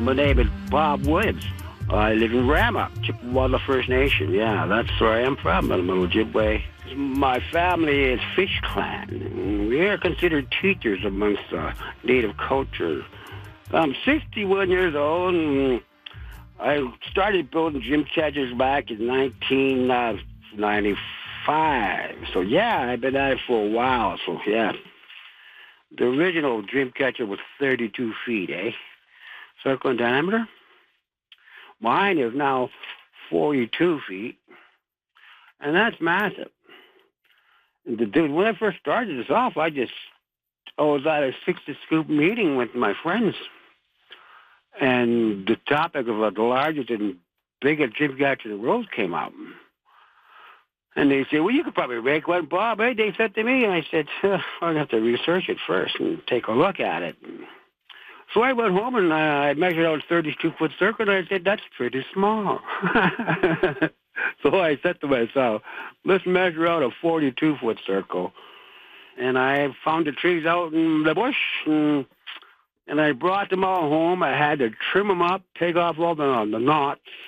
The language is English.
My name is Bob Williams. I live in Rama, Chippewa First Nation. Yeah, that's where I am from, I'm in Ojibwe. My family is Fish Clan. We are considered teachers amongst native culture. I'm 61 years old, and I started building dream catchers back in 1995. So, yeah, I've been at it for a while. So, yeah. The original dream catcher was 32 feet, circle in diameter. Mine is now 42 feet, and that's massive. When I first started this off, I was at a 60-scoop meeting with my friends, and the topic of the largest and biggest dream catcher in the world came out. And they said, well, you could probably make one, Bob. Hey, they said to me, and I said, I'm going to have to research it first and take a look at it. So I went home and I measured out a 32-foot circle, and I said, that's pretty small. So I said to myself, let's measure out a 42-foot circle. And I found the trees out in the bush, and I brought them all home. I had to trim them up, take off all the knots,